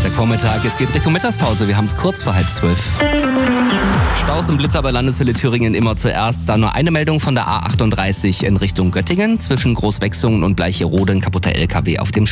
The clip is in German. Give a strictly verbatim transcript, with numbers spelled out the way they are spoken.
Freitagvormittag. Es geht Richtung Mittagspause. Wir haben es kurz vor halb zwölf. Staus und Blitzer bei Landeshölle Thüringen immer zuerst. Da nur eine Meldung von der A achtunddreißig in Richtung Göttingen. Zwischen Großwechsungen und Bleicherode ein kaputter L K W auf dem